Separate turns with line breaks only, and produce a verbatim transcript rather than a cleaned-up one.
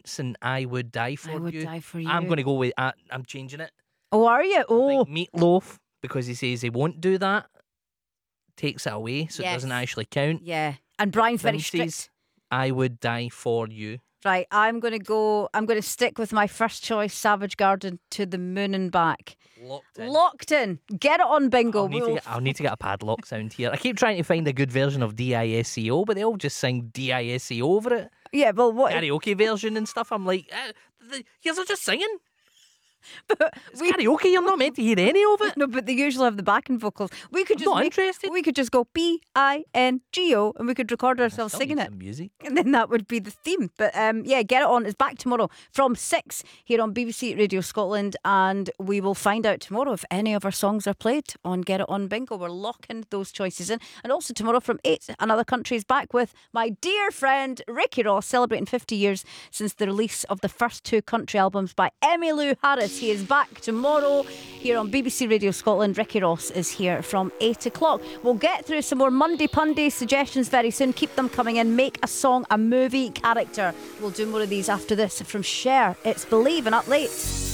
Prince and I Would Die For
I Would
You.
Die For You.
I'm going to go with, uh, I'm changing it.
Oh, are you?
I
Oh,
think Meatloaf, because he says he won't do that, takes it away, so
Yes.
it doesn't actually count.
yeah. And Brian's very
Prince's
strict.
I Would Die For You.
Right, I'm going to go, I'm going to stick with my first choice, Savage Garden, To the Moon and Back.
Locked in.
Locked in. Get it on bingo.
I'll need, to
We'll-
get, I'll need to get a padlock sound here. I keep trying to find a good version of D I S C O, but they all just sing D I S C O over it.
yeah, well, what?
Karaoke version and stuff. I'm like, eh, the, here's are just singing. It's
we-
karaoke. You're not meant to hear any of it.
No, but they usually have the backing vocals. We could
I'm
just
not
make,
interested.
We could just go B I N G O and we could record ourselves
Still
singing
need
it.
some music.
And then that would be the theme. But um, yeah, Get It On is back tomorrow from six here on B B C Radio Scotland. And we will find out tomorrow if any of our songs are played on Get It On Bingo. We're locking those choices in. And also tomorrow from eight, Another Country is back with my dear friend Ricky Ross, celebrating fifty years since the release of the first two country albums by Emmylou Harris. He is back tomorrow here on B B C Radio Scotland. Ricky Ross is here from eight o'clock. We'll get through some more Monday Punday suggestions very soon. Keep them coming in. Make a song, a movie character. We'll do more of these after this from Cher. It's Believe, and up late.